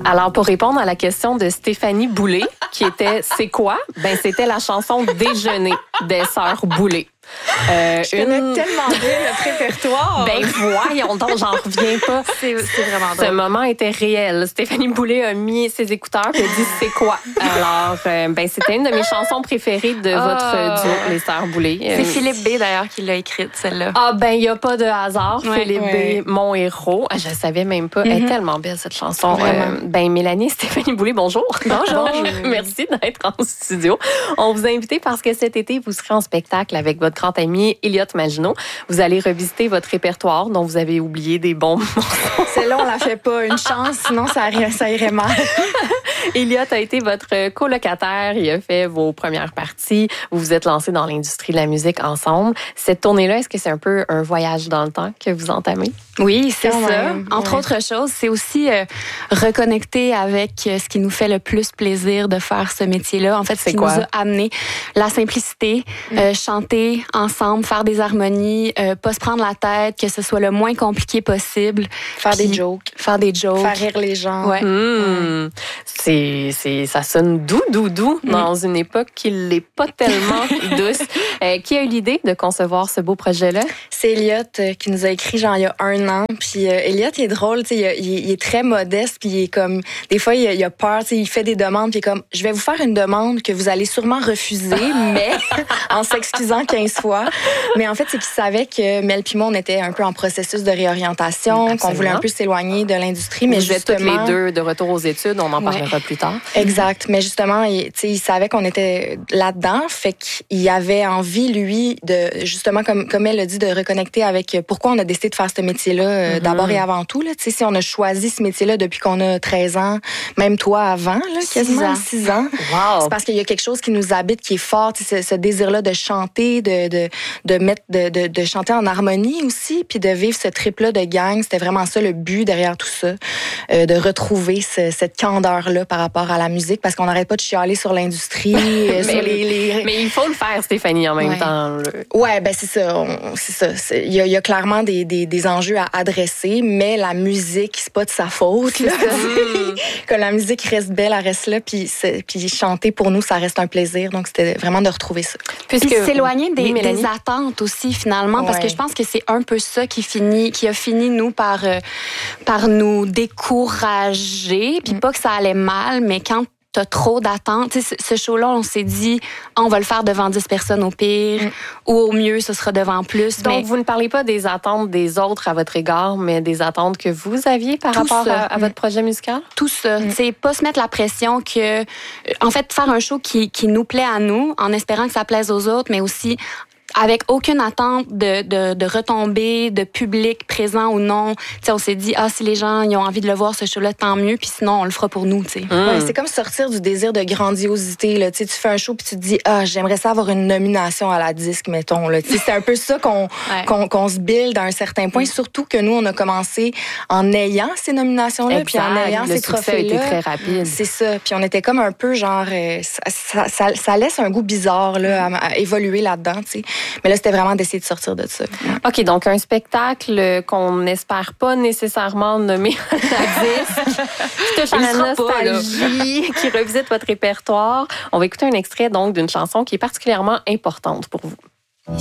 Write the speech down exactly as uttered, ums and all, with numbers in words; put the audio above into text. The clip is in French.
Alors, pour répondre à la question de Stéphanie Boulay, qui était « C'est quoi? » Ben, c'était la chanson « Déjeuner » des Sœurs Boulay. Euh, je connais une... tellement bien notre répertoire. Ben voyons donc, j'en reviens pas. C'est, c'est vraiment drôle. Ce moment était réel. Stéphanie Boulay a mis ses écouteurs et a dit « C'est quoi? » Alors, euh, ben c'était une de mes chansons préférées de oh. votre duo, les Sœurs Boulay. C'est Philippe B, d'ailleurs, qui l'a écrite, celle-là. Ah ben, il n'y a pas de hasard. Ouais, Philippe ouais. B, mon héros. Je ne savais même pas. Mm-hmm. Elle est tellement belle, cette chanson. Euh, ben, Mélanie, Stéphanie Boulay, bonjour. Bonjour. bonjour. Merci d'être en studio. On vous a invité parce que cet été, vous serez en spectacle avec votre grand ami Elliott Maginot. Vous allez revisiter votre répertoire dont vous avez oublié des bons morceaux. Celle-là, on la fait pas. Une chance, sinon ça, ça irait mal. Elliott a été votre colocataire. Il a fait vos premières parties. Vous vous êtes lancés dans l'industrie de la musique ensemble. Cette tournée-là, est-ce que c'est un peu un voyage dans le temps que vous entamez? Oui, c'est Quand ça. même. Entre ouais. autres choses, c'est aussi euh, reconnecter avec ce qui nous fait le plus plaisir de faire ce métier-là. En fait, ce c'est qui quoi? nous a amené la simplicité, mmh. euh, chanter ensemble, faire des harmonies, euh, pas se prendre la tête, que ce soit le moins compliqué possible. Faire des jokes. Faire des jokes. Faire rire les gens. Ouais. Mmh. Ouais. C'est, c'est, ça sonne doux, doux, doux mmh. dans une époque qui l'est pas tellement douce. Euh, qui a eu l'idée de concevoir ce beau projet-là? C'est Elliott euh, qui nous a écrit genre il y a un an. Puis euh, Elliott, il est drôle, tu sais, il, il, il est très modeste, puis il est comme, des fois il, il a peur, tu sais, il fait des demandes, puis il est comme, je vais vous faire une demande que vous allez sûrement refuser, mais en s'excusant quinze fois. Mais en fait, c'est qu'il savait que Mel puis moi, on était un peu en processus de réorientation, Absolument. Qu'on voulait un peu s'éloigner de l'industrie, mais vous justement, êtes toutes les deux de retour aux études, on en parlera ouais. plus tard. Exact, mais justement, il, tu sais, il savait qu'on était là-dedans, fait qu'il avait envie, lui, de justement, comme comme elle a dit, de reconnecter avec pourquoi on a décidé de faire ce métier-là, euh, mm-hmm. d'abord et avant tout. Là, tu sais, si on a choisi ce métier-là depuis qu'on a treize ans, même toi avant, là, quasiment six ans, wow. c'est parce qu'il y a quelque chose qui nous habite, qui est fort, tu sais, ce, ce désir-là de chanter, de de de mettre, de de, de chanter en harmonie aussi, puis de vivre ce trip-là de gang. C'était vraiment ça le but derrière tout ça, euh, de retrouver ce, cette candeur-là par rapport à la musique, parce qu'on n'arrête pas de chialer sur l'industrie, euh, sur les, les. Mais il faut le faire, Stéphanie, en même ouais. temps. Là. Ouais, ben c'est ça, on, c'est ça. C'est, il y a, il y a clairement des, des des enjeux à adresser, mais la musique, c'est pas de sa faute. Là. Mm. Que la musique reste belle, elle reste là, puis puis chanter pour nous, ça reste un plaisir. Donc c'était vraiment de retrouver ça. Puisque puis s'éloigner des, oui, des attentes aussi finalement, ouais. parce que je pense que c'est un peu ça qui finit, qui a fini nous par euh, par nous décourager, puis mm. pas que ça allait mal, mais quand t'as trop d'attentes. Tu sais, ce show-là, on s'est dit, on va le faire devant dix personnes au pire, mm. ou au mieux, ce sera devant plus. Donc, mais... vous ne parlez pas des attentes des autres à votre égard, mais des attentes que vous aviez par Tout rapport ça. à, à votre projet musical? Tout ça. Mm. Tu sais, pas se mettre la pression que... En fait, faire un show qui, qui nous plaît à nous, en espérant que ça plaise aux autres, mais aussi avec aucune attente de, de, de retombées, de public présent ou non. T'sais, on s'est dit, ah, si les gens ils ont envie de le voir, ce show-là, tant mieux, puis sinon, on le fera pour nous. T'sais. Mmh. Ouais, c'est comme sortir du désir de grandiosité. Là. Tu fais un show, puis tu te dis, ah, j'aimerais ça avoir une nomination à la disque, mettons. Là. C'est un peu ça qu'on, ouais. qu'on, qu'on se build à un certain point, mmh. surtout que nous, on a commencé en ayant ces nominations-là, puis en ayant le ces trophées-là. Le succès a été très rapide. C'est ça. Puis on était comme un peu genre, euh, ça, ça, ça laisse un goût bizarre là, à, à évoluer là-dedans. T'sais. Mais là, c'était vraiment d'essayer de sortir de ça. OK, donc un spectacle qu'on n'espère pas nécessairement nommer à la disque, qui touche à la nostalgie, pas, qui revisite votre répertoire. On va écouter un extrait donc d'une chanson qui est particulièrement importante pour vous.